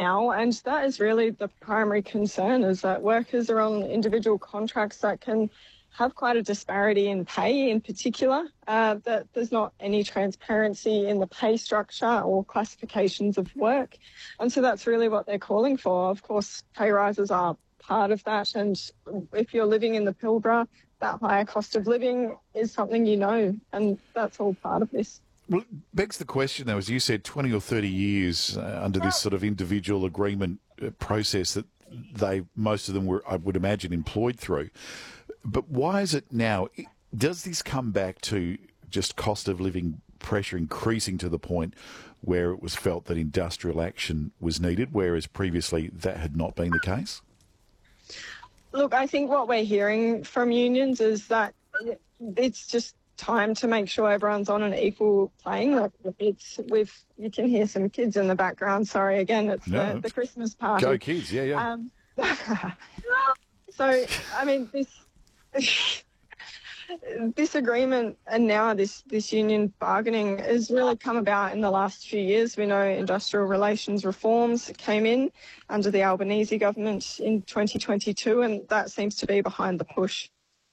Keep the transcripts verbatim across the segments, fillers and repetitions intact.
now, and that is really the primary concern, is that workers are on individual contracts that can have quite a disparity in pay in particular, uh, that there's not any transparency in the pay structure or classifications of work. And so that's really what they're calling for. Of course, pay rises are part of that. And if you're living in the Pilbara, that higher cost of living is something you know, and that's all part of this. Well, it begs the question, though, as you said, twenty or thirty years uh, under this sort of individual agreement uh, process that they, most of them were, I would imagine, employed through. But why is it now? Does this come back to just cost of living pressure increasing to the point where it was felt that industrial action was needed, whereas previously that had not been the case? Look, I think what we're hearing from unions is that it's just time to make sure everyone's on an equal playing level. It's with you can hear some kids in the background. Sorry, again, it's no, the, the Christmas party. Go kids, yeah, yeah. Um, so, I mean, this this agreement and now this, this union bargaining has really come about in the last few years. We know industrial relations reforms came in under the Albanese government in twenty twenty-two, and that seems to be behind the push.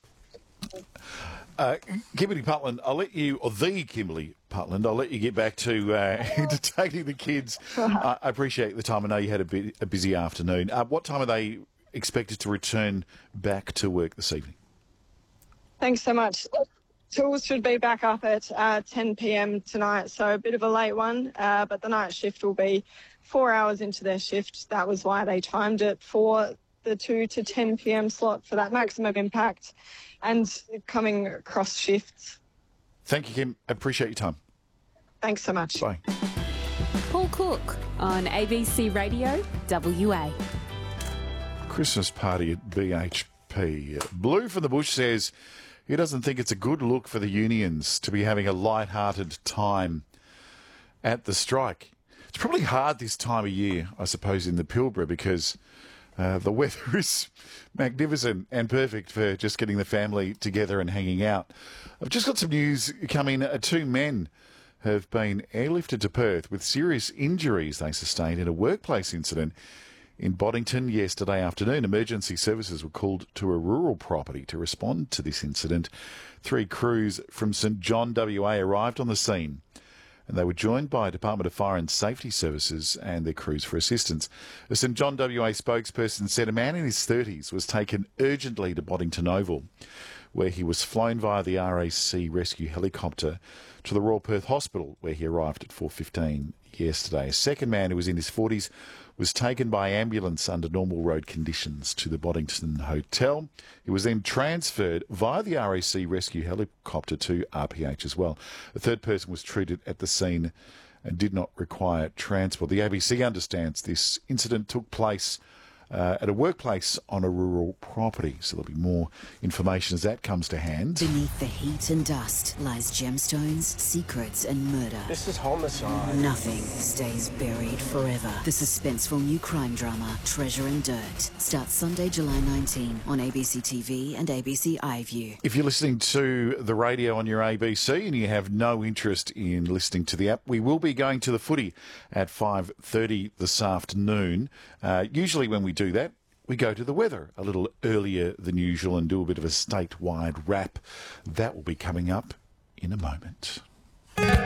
Uh, Kimberly Putland, I'll let you, or the Kimberly Putland, I'll let you get back to uh, entertaining the kids. Uh, I appreciate the time. I know you had a, bit, a busy afternoon. Uh, what time are they expected to return back to work this evening? Thanks so much. Tools should be back up at uh, ten p.m. tonight, so a bit of a late one, uh, but the night shift will be four hours into their shift. That was why they timed it for the two to ten p.m. slot for that maximum impact and coming across shifts. Thank you, Kim. I appreciate your time. Thanks so much. Bye. Paul Cook on A B C Radio W A. Christmas party at B H P. Blue from the Bush says he doesn't think it's a good look for the unions to be having a light-hearted time at the strike. It's probably hard this time of year, I suppose, in the Pilbara because uh, the weather is magnificent and perfect for just getting the family together and hanging out. I've just got some news coming. Uh, two men have been airlifted to Perth with serious injuries they sustained in a workplace incident in Boddington yesterday afternoon. Emergency services were called to a rural property to respond to this incident. Three crews from St John W A arrived on the scene, and they were joined by Department of Fire and Safety Services and their crews for assistance. A St John W A spokesperson said a man in his thirties was taken urgently to Boddington Oval, where he was flown via the R A C rescue helicopter to the Royal Perth Hospital, where he arrived at four fifteen yesterday. A second man who was in his forties was taken by ambulance under normal road conditions to the Boddington Hotel. He was then transferred via the R A C rescue helicopter to R P H as well. A third person was treated at the scene and did not require transport. The A B C understands this incident took place Uh, at a workplace on a rural property. So there'll be more information as that comes to hand. Beneath the heat and dust lies gemstones, secrets and murder. This is homicide. Nothing stays buried forever. The suspenseful new crime drama, Treasure and Dirt, starts Sunday, July nineteenth on A B C T V and A B C iView. If you're listening to the radio on your A B C and you have no interest in listening to the app, we will be going to the footy at five thirty this afternoon. Uh, usually when we do that, we go to the weather a little earlier than usual and do a bit of a statewide wrap. That will be coming up in a moment.